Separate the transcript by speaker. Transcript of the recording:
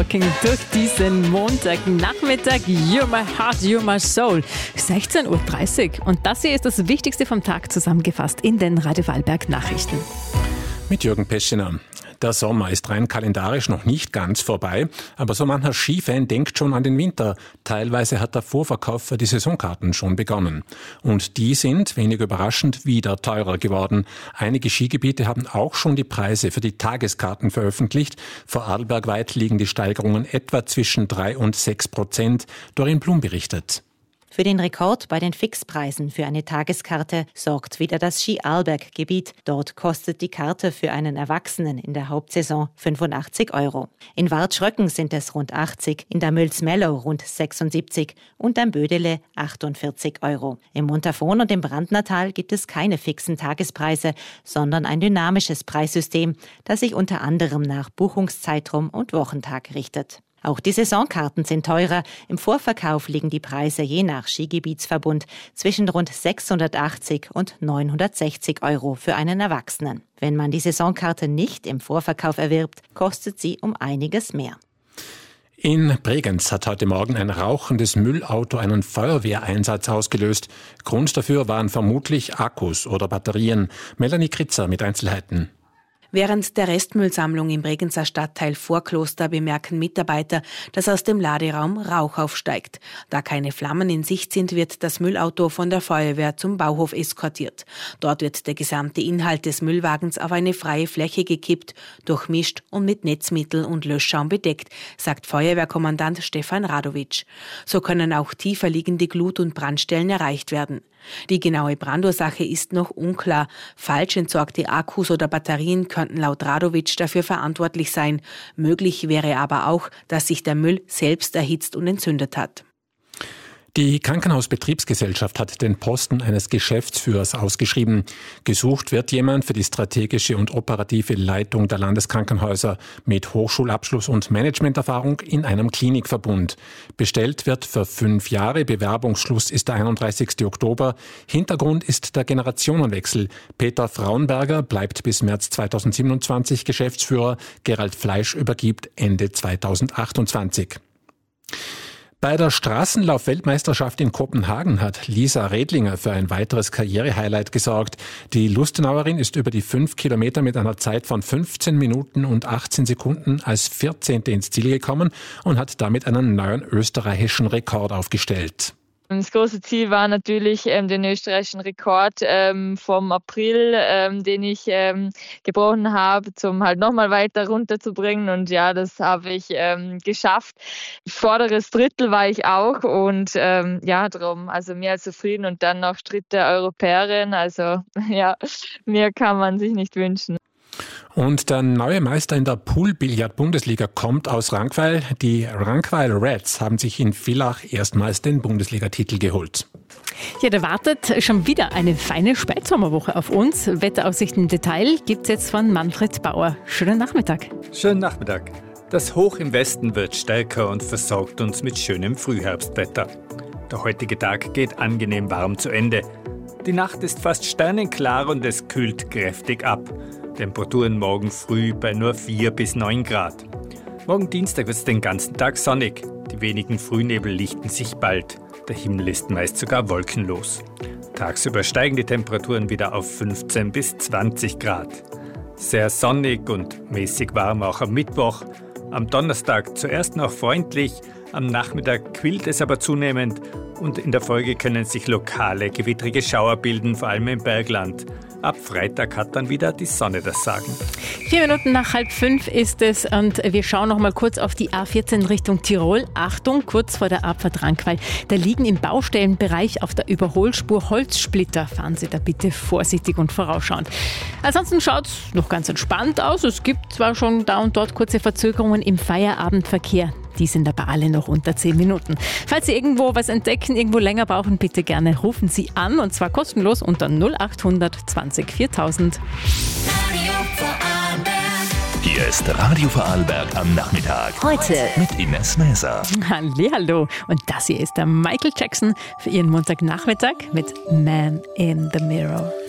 Speaker 1: Rocking durch diesen Montagnachmittag. You're my heart, you're my soul. 16.30 Uhr. Und das hier ist das Wichtigste vom Tag zusammengefasst in den Radio Vorarlberg Nachrichten.
Speaker 2: Mit Jürgen Peschiner. Der Sommer ist rein kalendarisch noch nicht ganz vorbei, aber so mancher Skifan denkt schon an den Winter. Teilweise hat der Vorverkauf für die Saisonkarten schon begonnen. Und die sind, wenig überraschend, wieder teurer geworden. Einige Skigebiete haben auch schon die Preise für die Tageskarten veröffentlicht. Vorarlbergweit liegen die Steigerungen etwa zwischen 3 und 6%. Doreen Blum berichtet.
Speaker 3: Für den Rekord bei den Fixpreisen für eine Tageskarte sorgt wieder das Ski-Arlberg-Gebiet. Dort kostet die Karte für einen Erwachsenen in der Hauptsaison 85 €. In Wartschröcken sind es rund 80, in der Mülls-Mellow rund 76 und am Bödele 48 €. Im Montafon und im Brandnertal gibt es keine fixen Tagespreise, sondern ein dynamisches Preissystem, das sich unter anderem nach Buchungszeitraum und Wochentag richtet. Auch die Saisonkarten sind teurer. Im Vorverkauf liegen die Preise je nach Skigebietsverbund zwischen rund 680 und 960 € für einen Erwachsenen. Wenn man die Saisonkarte nicht im Vorverkauf erwirbt, kostet sie um einiges mehr.
Speaker 2: In Bregenz hat heute Morgen ein rauchendes Müllauto einen Feuerwehreinsatz ausgelöst. Grund dafür waren vermutlich Akkus oder Batterien. Melanie Kritzer mit Einzelheiten.
Speaker 4: Während der Restmüllsammlung im Bregenzer Stadtteil Vorkloster bemerken Mitarbeiter, dass aus dem Laderaum Rauch aufsteigt. Da keine Flammen in Sicht sind, wird das Müllauto von der Feuerwehr zum Bauhof eskortiert. Dort wird der gesamte Inhalt des Müllwagens auf eine freie Fläche gekippt, durchmischt und mit Netzmittel und Löschschaum bedeckt, sagt Feuerwehrkommandant Stefan Radovic. So können auch tiefer liegende Glut- und Brandstellen erreicht werden. Die genaue Brandursache ist noch unklar. Falsch entsorgte Akkus oder Batterien könnten laut Radovic dafür verantwortlich sein. Möglich wäre aber auch, dass sich der Müll selbst erhitzt und entzündet hat.
Speaker 2: Die Krankenhausbetriebsgesellschaft hat den Posten eines Geschäftsführers ausgeschrieben. Gesucht wird jemand für die strategische und operative Leitung der Landeskrankenhäuser mit Hochschulabschluss und Managementerfahrung in einem Klinikverbund. Bestellt wird für 5 Jahre. Bewerbungsschluss ist der 31. Oktober. Hintergrund ist der Generationenwechsel. Peter Frauenberger bleibt bis März 2027 Geschäftsführer. Gerald Fleisch übergibt Ende 2028. Bei der Straßenlauf-Weltmeisterschaft in Kopenhagen hat Lisa Redlinger für ein weiteres Karrierehighlight gesorgt. Die Lustenauerin ist über die 5 Kilometer mit einer Zeit von 15 Minuten und 18 Sekunden als 14. ins Ziel gekommen und hat damit einen neuen österreichischen Rekord aufgestellt.
Speaker 5: Das große Ziel war natürlich den österreichischen Rekord vom April, den ich gebrochen habe, zum halt nochmal weiter runterzubringen. Und ja, das habe ich geschafft. Vorderes Drittel war ich auch und ja, darum, also mehr als zufrieden. Und dann noch dritte Europäerin. Also ja, mehr kann man sich nicht wünschen.
Speaker 2: Und der neue Meister in der Poolbillard-Bundesliga kommt aus Rankweil. Die Rankweil Reds haben sich in Villach erstmals den Bundesligatitel geholt.
Speaker 1: Ja, da wartet schon wieder eine feine Spätsommerwoche auf uns. Wetteraussichten im Detail gibt's jetzt von Manfred Bauer. Schönen Nachmittag.
Speaker 6: Schönen Nachmittag. Das Hoch im Westen wird stärker und versorgt uns mit schönem Frühherbstwetter. Der heutige Tag geht angenehm warm zu Ende. Die Nacht ist fast sternenklar und es kühlt kräftig ab. Temperaturen morgen früh bei nur 4 bis 9 Grad. Morgen Dienstag wird es den ganzen Tag sonnig. Die wenigen Frühnebel lichten sich bald. Der Himmel ist meist sogar wolkenlos. Tagsüber steigen die Temperaturen wieder auf 15 bis 20 Grad. Sehr sonnig und mäßig warm auch am Mittwoch. Am Donnerstag zuerst noch freundlich, am Nachmittag quillt es aber zunehmend und in der Folge können sich lokale gewittrige Schauer bilden, vor allem im Bergland. Ab Freitag hat dann wieder die Sonne das Sagen.
Speaker 1: 4 Minuten nach 4:30 ist es und wir schauen noch mal kurz auf die A14 Richtung Tirol. Achtung, kurz vor der Abfahrt Rankweil. Da liegen im Baustellenbereich auf der Überholspur Holzsplitter. Fahren Sie da bitte vorsichtig und vorausschauend. Ansonsten schaut es noch ganz entspannt aus. Es gibt zwar schon da und dort kurze Verzögerungen im Feierabendverkehr. Die sind aber alle noch unter 10 Minuten. Falls Sie irgendwo was entdecken, irgendwo länger brauchen, bitte gerne rufen Sie an und zwar kostenlos unter 0800 20 4000.
Speaker 7: Hier ist Radio Vorarlberg am Nachmittag.
Speaker 3: Heute
Speaker 7: mit Ines Mäser.
Speaker 1: Hallihallo. Und das hier ist der Michael Jackson für Ihren Montagnachmittag mit Man in the Mirror.